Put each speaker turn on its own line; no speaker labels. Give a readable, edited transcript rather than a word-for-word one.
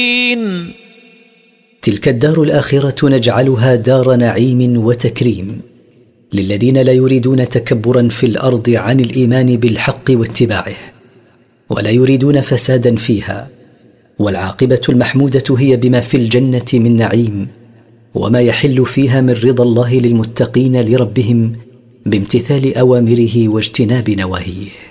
تلك الدار الآخرة نجعلها دار نعيم وتكريم للذين لا يريدون تكبرا في الأرض عن الإيمان بالحق واتباعه، ولا يريدون فسادا فيها، والعاقبة المحمودة هي بما في الجنة من نعيم، وما يحل فيها من رضا الله للمتقين لربهم بامتثال أوامره واجتناب نواهيه.